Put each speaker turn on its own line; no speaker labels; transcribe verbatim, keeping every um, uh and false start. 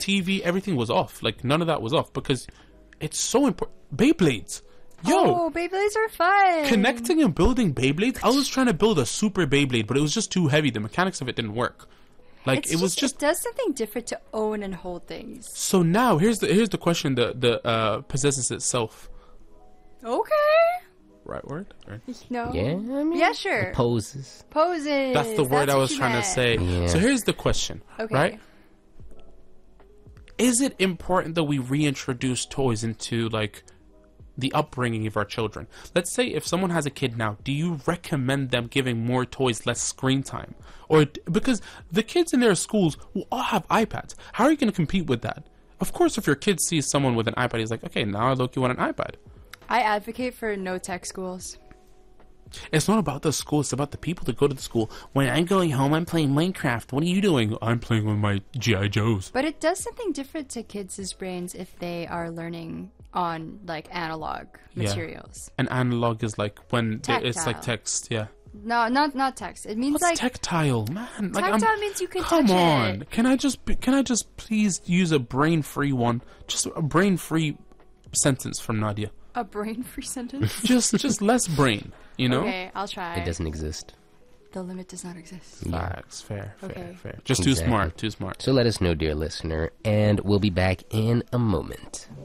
T V, everything was off. Like, none of that was off because it's so important. Beyblades. Yo,
oh, Beyblades are fun.
Connecting and building Beyblades. I was trying to build a super Beyblade, but it was just too heavy. The mechanics of it didn't work. Like
it's
it was just,
just it does something different to own and hold things.
So now here's the here's the question that the uh, possesses itself.
Okay.
Right word? Right.
No.
Yeah, I mean,
yeah, sure.
Poses.
Poses.
That's the word
That's
I
what
was
you
trying
meant.
to say.
Yeah.
So here's the question.
Okay.
Right? Is it important that we reintroduce toys into like the upbringing of our children? Let's say if someone has a kid now, do you recommend them giving more toys, less screen time? Or because the kids in their schools will all have iPads. How are you going to compete with that? Of course, if your kid sees someone with an iPad, he's like, okay, now I look, you want an iPad.
I advocate for no tech schools.
It's not about the school, it's about the people that go to the school. When I'm going home, I'm playing Minecraft. What are you doing? I'm playing with my G I. Joes.
But it does something different to kids' brains if they are learning on like analog
Yeah.
materials.
And analog is like when th- it's like
Tactile.
text, yeah.
No, not not text. It means
What's
like
tactile, man? Like,
tactile
I'm,
means you can
come
touch
on.
it.
Can I just be, can I just please use a brain-free one? Just a brain-free sentence from Nadia.
A brain-free sentence.
Just just less brain, you know?
Okay, I'll try.
It doesn't exist.
The limit does not exist.
Facts, fair, fair,
Okay.
fair. Just too
Exactly.
smart, too smart.
So let us know, dear listener, and we'll be back in a moment.